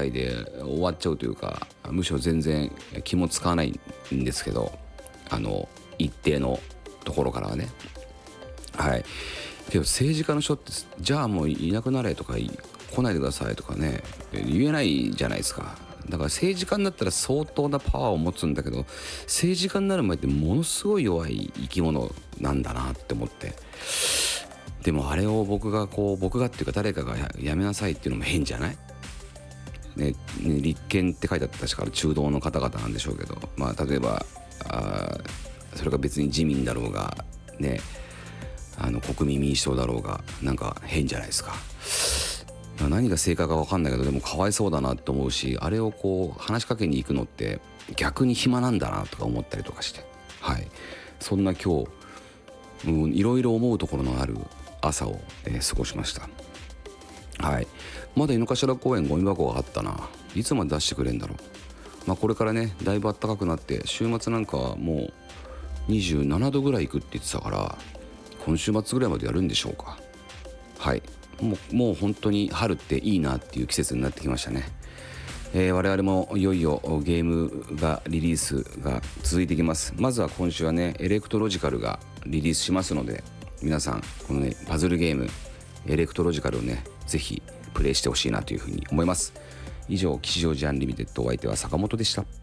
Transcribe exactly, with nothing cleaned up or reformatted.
歳で終わっちゃうというか、むしろ全然気も使わないんですけど、あの一定のところからはね。はいけど政治家の人ってじゃあもういなくなれとか来ないでくださいとかね言えないじゃないですか。だから政治家になったら相当なパワーを持つんだけど、政治家になる前ってものすごい弱い生き物なんだなって思って。でもあれを僕がこう僕がっていうか誰かが や, やめなさいっていうのも変じゃない、ねね、立憲って書いてあった確か中道の方々なんでしょうけど、まあ例えばあそれが別に自民だろうがね、あの国民民主党だろうがなんか変じゃないですか。何が正解か分かんないけど、でもかわいそうだなと思うし、あれをこう話しかけに行くのって逆に暇なんだなとか思ったりとかして、はい、そんな今日いろいろ思うところのある朝を、えー、過ごしました。はい、まだ井の頭公園ゴミ箱があったな。いつまで出してくれんだろう。まあこれからねだいぶ暖かくなって週末なんかはもうにじゅうななどぐらい行くって言ってたから、今週末ぐらいまでやるんでしょうか。はい、もう、もう本当に春っていいなっていう季節になってきましたね。えー、我々もいよいよゲームがリリースが続いていきます。まずは今週はねエレクトロジカルがリリースしますので、皆さんこのねパズルゲームエレクトロジカルをねぜひプレイしてほしいなというふうに思います。以上、吉祥寺アンリミテッド、お相手は坂本でした。